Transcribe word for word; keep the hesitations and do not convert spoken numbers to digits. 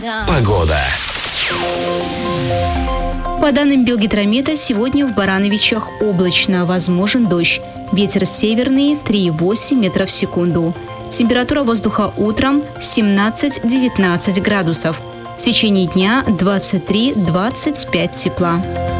Погода. По данным Белгидромета, сегодня в Барановичах облачно, возможен дождь. Ветер северный три и восемь метров в секунду. Температура воздуха утром семнадцать-девятнадцать градусов. В течение дня двадцать три - двадцать пять тепла.